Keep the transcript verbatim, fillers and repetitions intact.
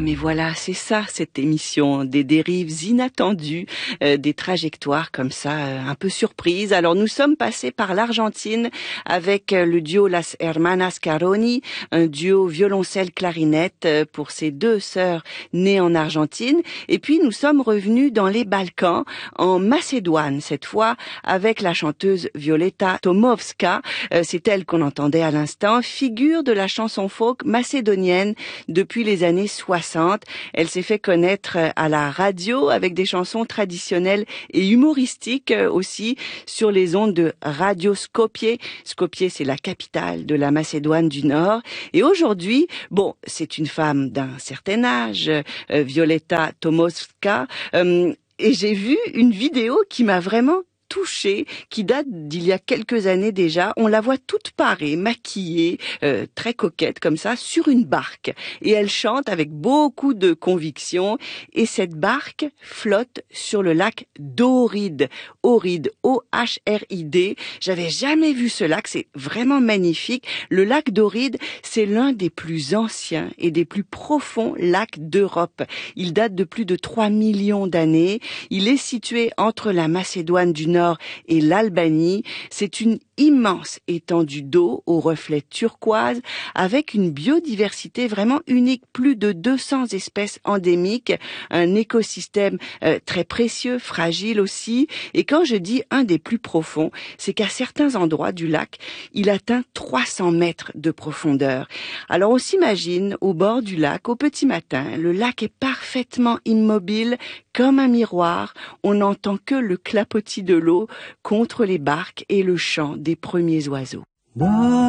mais voilà, c'est ça cette émission, des dérives inattendues, euh, des trajectoires comme ça, euh, un peu surprises. Alors nous sommes passés par l'Argentine avec euh, le duo Las Hermanas Caroni, un duo violoncelle-clarinette euh, pour ces deux sœurs nées en Argentine. Et puis nous sommes revenus dans les Balkans, en Macédoine cette fois, avec la chanteuse Violeta Tomovska. Euh, c'est elle qu'on entendait à l'instant, figure de la chanson folk macédonienne depuis les années soixante. Elle s'est fait connaître à la radio avec des chansons traditionnelles et humoristiques aussi sur les ondes de Radio Skopje. Skopje, c'est la capitale de la Macédoine du Nord. Et aujourd'hui, bon, c'est une femme d'un certain âge, euh, Violeta Tomovska, euh, et j'ai vu une vidéo qui m'a vraiment touchée, qui date d'il y a quelques années déjà. On la voit toute parée, maquillée, euh, très coquette comme ça, sur une barque. Et elle chante avec beaucoup de conviction. Et cette barque flotte sur le lac d'Ohrid. Ohrid, O H R I D. J'avais jamais vu ce lac, c'est vraiment magnifique. Le lac d'Ohrid, c'est l'un des plus anciens et des plus profonds lacs d'Europe. Il date de plus de trois millions d'années. Il est situé entre la Macédoine du Nord et l'Albanie. C'est une immense étendue d'eau aux reflets turquoise avec une biodiversité vraiment unique, plus de deux cents espèces endémiques, un écosystème euh, très précieux, fragile aussi. Et quand je dis un des plus profonds, c'est qu'à certains endroits du lac, il atteint trois cents mètres de profondeur. Alors on s'imagine au bord du lac, au petit matin, le lac est parfaitement immobile, comme un miroir. On n'entend que le clapotis de l'eau contre les barques et le chant des premiers oiseaux.